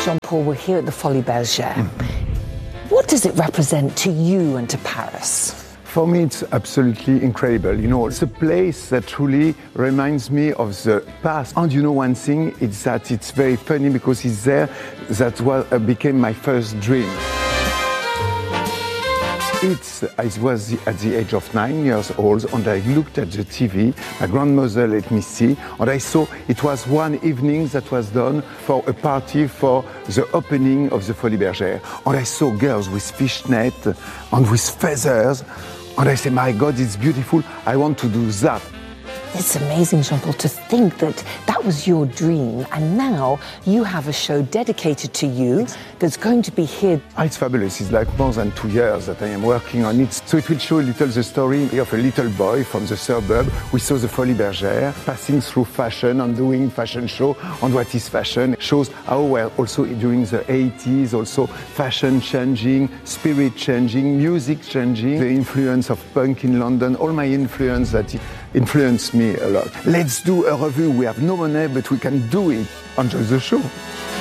Jean-Paul, we're here at the Folies Bergère. What does it represent to you and to Paris? For me, it's absolutely incredible. You know, it's a place that truly reminds me of the past. And you know one thing, it's that it's very funny because it's there that became my first dream. I was at the age of 9 years old and I looked at the TV, my grandmother let me see, and I saw it was one evening that was done for a party for the opening of the Folies Bergère. And I saw girls with fishnet and with feathers, and I said, my God, it's beautiful, I want to do that. It's amazing, Jean-Paul, to think that that was your dream, and now you have a show dedicated to you that's going to be here. It's fabulous. It's like more than 2 years that I am working on it. So it will show a little the story of a little boy from the suburb who saw the Folies Bergère, passing through fashion and doing fashion show on what is fashion. It shows how well also during the 80s, also fashion changing, spirit changing, music changing, the influence of punk in London, all my influence that influenced me a lot. Let's do a review. We have no money, but we can do it. Enjoy the show.